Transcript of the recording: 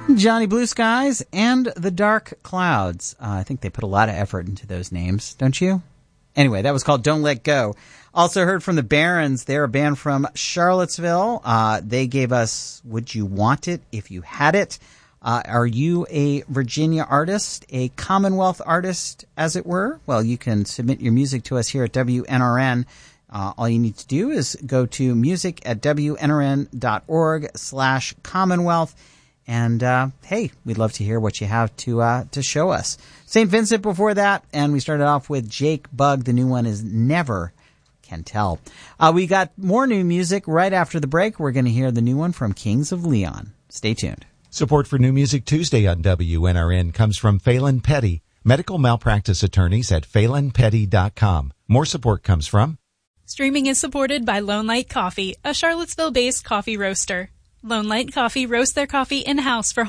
Johnny Blue Skies and The Dark Clouds. I think they put a lot of effort into those names, don't you? Anyway, that was called Don't Let Go. Also heard from the Barons. They're a band from Charlottesville. They gave us Would You Want It If You Had It. Are you a Virginia artist, a Commonwealth artist, as it were? Well, you can submit your music to us here at WNRN. All you need to do is go to music@wnrn.org/Commonwealth. And, hey, we'd love to hear what you have to show us. St. Vincent before that, and we started off with Jake Bugg. The new one is Never Can Tell. We got more new music right after the break. We're going to hear the new one from Kings of Leon. Stay tuned. Support for New Music Tuesday on WNRN comes from Phelan Petty, medical malpractice attorneys at PhelanPetty.com. More support comes from... Streaming is supported by Lone Light Coffee, a Charlottesville-based coffee roaster. Lone Light Coffee roasts their coffee in-house for